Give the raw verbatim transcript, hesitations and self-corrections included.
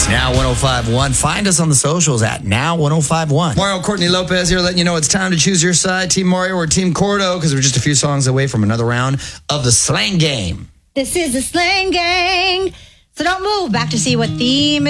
It's Now one oh five point one. Find us on the socials at Now one oh five point one. Mario Courtney Lopez here, letting you know it's time to choose your side, Team Mario or Team Cordo, because we're just a few songs away from another round of the Slang Game. This is the Slang Gang. So don't move. Back to see what theme